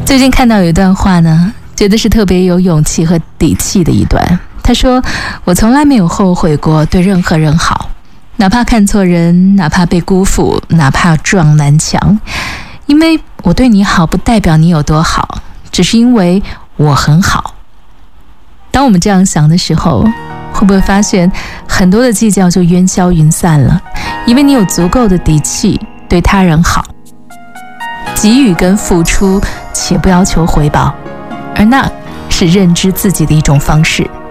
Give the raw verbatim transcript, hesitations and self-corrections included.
最近看到有一段话呢，觉得是特别有勇气和底气的一段。他说，我从来没有后悔过对任何人好，哪怕看错人，哪怕被辜负，哪怕撞南墙，因为我对你好不代表你有多好，只是因为我很好。当我们这样想的时候，会不会发现很多的计较就烟消云散了？因为你有足够的底气对他人好，给予跟付出且不要求回报，而那是认知自己的一种方式。